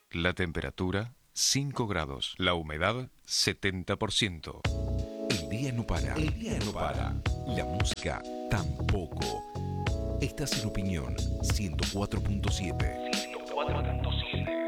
La temperatura 5 grados. La humedad 70%. El día no para. El día no para. La música tampoco. Estás en Opinión 104.7. 104.7.